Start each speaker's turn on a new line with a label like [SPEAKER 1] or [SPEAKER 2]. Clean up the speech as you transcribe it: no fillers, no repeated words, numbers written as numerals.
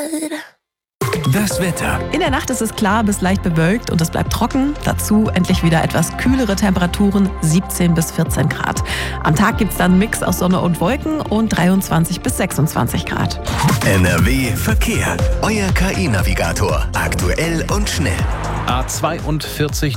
[SPEAKER 1] Das Wetter.
[SPEAKER 2] In der Nacht ist es klar bis leicht bewölkt und es bleibt trocken. Dazu endlich wieder etwas kühlere Temperaturen, 17 bis 14 Grad. Am Tag gibt es dann einen Mix aus Sonne und Wolken und 23 bis 26 Grad.
[SPEAKER 1] NRW Verkehr. Euer KI-Navigator. Aktuell und schnell.
[SPEAKER 3] A42